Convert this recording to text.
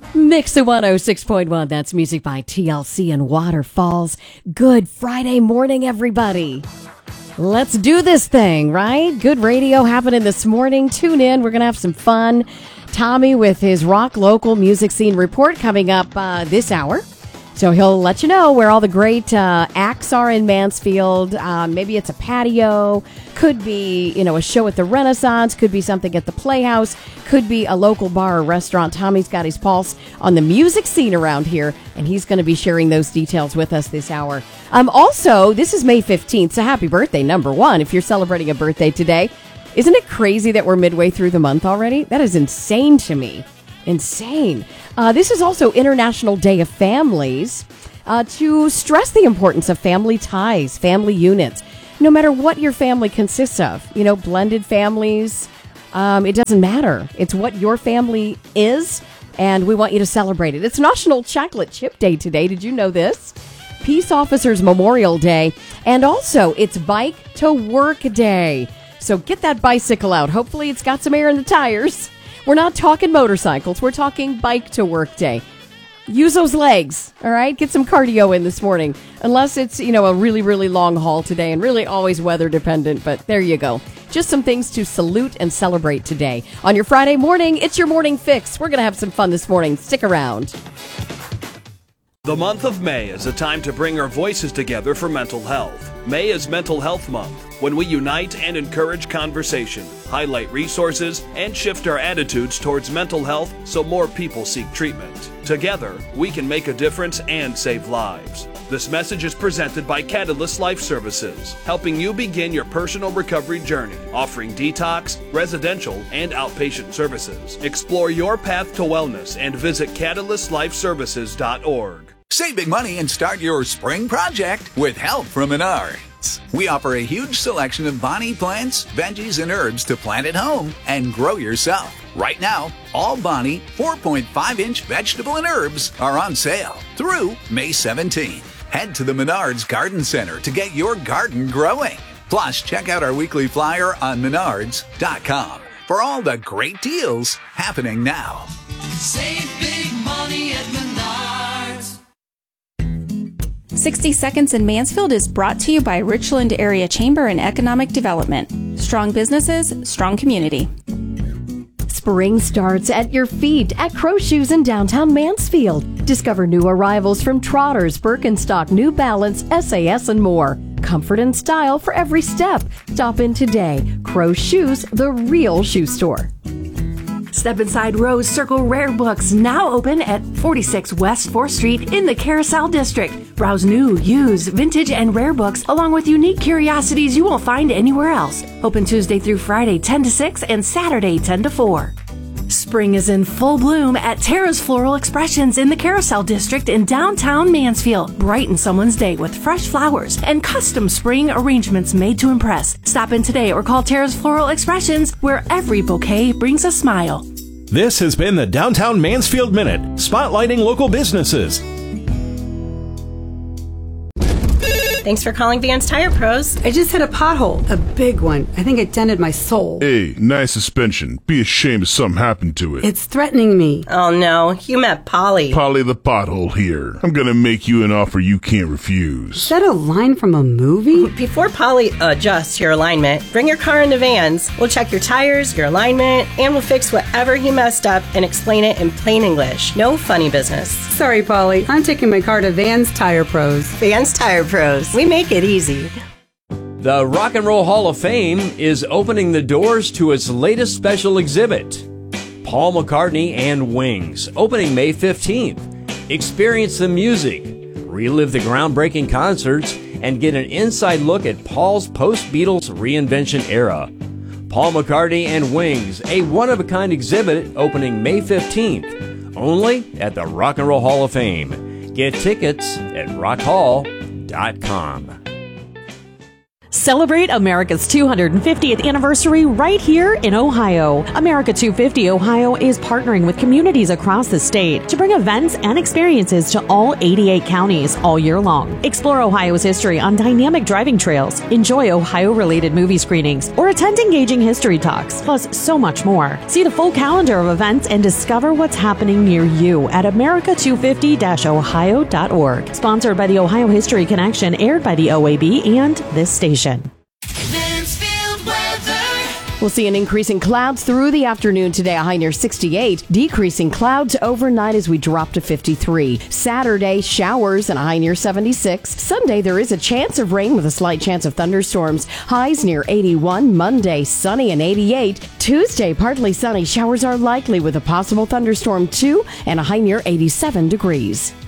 Mix 106.1. That's music by TLC and Waterfalls. Good Friday morning, everybody. Let's do this thing, right? Good radio happening this morning. Tune in. We're going to have some fun. Tommy with his Rock Local Music Scene Report coming up this hour. So he'll let you know where all the great acts are in Mansfield. Maybe it's a patio. Could be, a show at the Renaissance. Could be something at the Playhouse. Could be a local bar or restaurant. Tommy's got his pulse on the music scene around here, and he's going to be sharing those details with us this hour. Also, this is May 15th, so happy birthday, number one, if you're celebrating a birthday today. Isn't it crazy that we're midway through the month already? That is insane to me. Insane. This is also International Day of Families to stress the importance of family ties, family units, no matter what your family consists of. Blended families, it doesn't matter. It's what your family is, and we want you to celebrate it. It's National Chocolate Chip Day today. Did you know this? Peace Officers Memorial Day, and also it's Bike to Work Day. So get that bicycle out. Hopefully it's got some air in the tires. We're not talking motorcycles. We're talking Bike to Work Day. Use those legs, all right? Get some cardio in this morning. Unless it's, a really, really long haul today and really always weather dependent. But there you go. Just some things to salute and celebrate today. On your Friday morning, it's your morning fix. We're going to have some fun this morning. Stick around. The month of May is a time to bring our voices together for mental health. May is Mental Health Month, when we unite and encourage conversation, highlight resources, and shift our attitudes towards mental health so more people seek treatment. Together, we can make a difference and save lives. This message is presented by Catalyst Life Services, helping you begin your personal recovery journey, offering detox, residential, and outpatient services. Explore your path to wellness and visit CatalystLifeServices.org. Save big money and start your spring project with help from Menards. We offer a huge selection of Bonnie plants, veggies, and herbs to plant at home and grow yourself. Right now, all Bonnie 4.5-inch vegetable and herbs are on sale through May 17th. Head to the Menards Garden Center to get your garden growing. Plus, check out our weekly flyer on Menards.com for all the great deals happening now. Save big money at Menards. 60 Seconds in Mansfield is brought to you by Richland Area Chamber and Economic Development. Strong businesses, strong community. Spring starts at your feet at Crow Shoes in downtown Mansfield. Discover new arrivals from Trotters, Birkenstock, New Balance, SAS, and more. Comfort and style for every step. Stop in today. Crow Shoes, the real shoe store. Step inside Rose Circle Rare Books, now open at 46 West 4th Street in the Carousel District. Browse new, used, vintage, and rare books, along with unique curiosities you won't find anywhere else. Open Tuesday through Friday, 10 to 6, and Saturday, 10 to 4. Spring is in full bloom at Tara's Floral Expressions in the Carousel District in downtown Mansfield. Brighten someone's day with fresh flowers and custom spring arrangements made to impress. Stop in today or call Tara's Floral Expressions, where every bouquet brings a smile. This has been the Downtown Mansfield Minute, spotlighting local businesses. Thanks for calling Vance Tire Pros. I just hit a pothole, a big one. I think it dented my soul. Hey, nice suspension. Be ashamed if something happened to it. It's threatening me. Oh no, you met Polly. Polly the pothole here. I'm gonna make you an offer you can't refuse. Is that a line from a movie? Before Polly adjusts your alignment, bring your car into Vans. We'll check your tires, your alignment, and we'll fix whatever he messed up and explain it in plain English. No funny business. Sorry, Polly. I'm taking my car to Vans Tire Pros. Vans Tire Pros. We make it easy. The Rock and Roll Hall of Fame is opening the doors to its latest special exhibit, Paul McCartney and Wings, opening May 15th. Experience the music, relive the groundbreaking concerts, and get an inside look at Paul's post-Beatles reinvention era. Paul McCartney and Wings, a one-of-a-kind exhibit opening May 15th, only at the Rock and Roll Hall of Fame. Get tickets at rockhall.com. Celebrate America's 250th anniversary right here in Ohio. America 250 Ohio is partnering with communities across the state to bring events and experiences to all 88 counties all year long. Explore Ohio's history on dynamic driving trails, enjoy Ohio-related movie screenings, or attend engaging history talks, plus so much more. See the full calendar of events and discover what's happening near you at america250-ohio.org. Sponsored by the Ohio History Connection, aired by the OAB and this station. Mansfield weather. We'll see an increase in clouds through the afternoon today, a high near 68. Decreasing clouds overnight as we drop to 53. Saturday, showers and a high near 76. Sunday, there is a chance of rain with a slight chance of thunderstorms. Highs near 81. Monday, sunny and 88. Tuesday, partly sunny. Showers are likely with a possible thunderstorm too, and a high near 87 degrees.